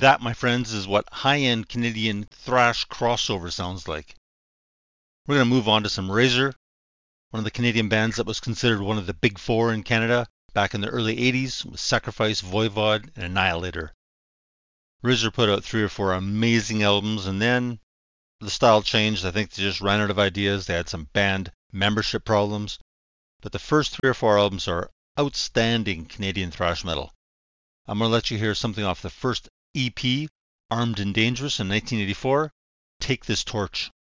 That, my friends, is what high-end Canadian thrash crossover sounds like. We're going to move on to some Razor, one of the Canadian bands that was considered one of the big four in Canada back in the early 80s with Sacrifice, Voivod, and Annihilator. Razor put out 3 or 4 amazing albums, and then the style changed. I think they just ran out of ideas. They had some band membership problems. But the first 3 or 4 albums are outstanding Canadian thrash metal. I'm going to let you hear something off the first EP, Armed and Dangerous in 1984, Take This Torch.